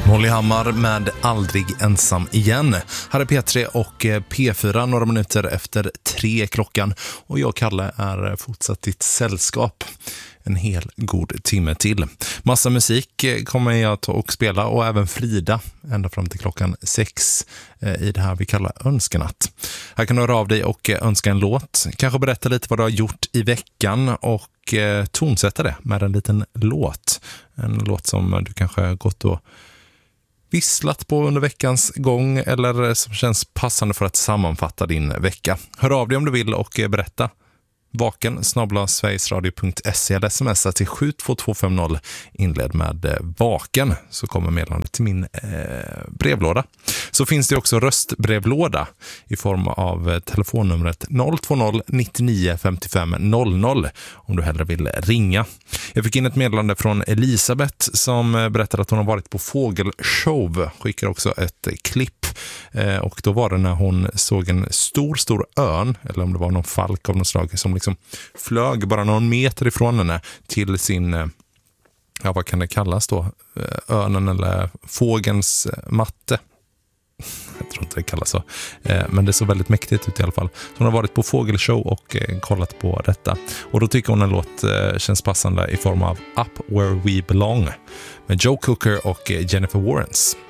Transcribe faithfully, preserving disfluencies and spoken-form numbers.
Molly Hammar med Aldrig ensam igen. Här är P tre och P fyra några minuter efter tre klockan. Och jag, Kalle, är fortsatt ditt sällskap en hel god timme till. Massa musik kommer jag ta och spela, och även Frida ända fram till klockan sex i det här vi kallar önskenatt. Här kan du höra av dig och önska en låt. Kanske berätta lite vad du har gjort i veckan och tonsätta det med en liten låt. En låt som du kanske har gått och visslat på under veckans gång, eller som känns passande för att sammanfatta din vecka. Hör av dig om du vill och berätta. Vaken snabel-a sverigesradio punkt se eller smsa till sju två två fem noll, inled med vaken, så kommer meddelandet till min eh, brevlåda. Så finns det också röstbrevlåda i form av telefonnumret noll två noll nittionio femtiofem noll noll om du hellre vill ringa. Jag fick in ett meddelande från Elisabeth som berättade att hon har varit på fågelshow. Skickar också ett klipp, eh, och då var det när hon såg en stor, stor örn, eller om det var någon falk av något slag, som liksom flög bara någon meter ifrån henne till sin, ja, vad kan det kallas då, örnen eller fågens matte. Jag tror inte det kallas så, men det såg väldigt mäktigt ut i alla fall. Så hon har varit på fågelshow och kollat på detta, och då tycker hon en låt känns passande i form av Up Where We Belong med Joe Cocker och Jennifer Warrens.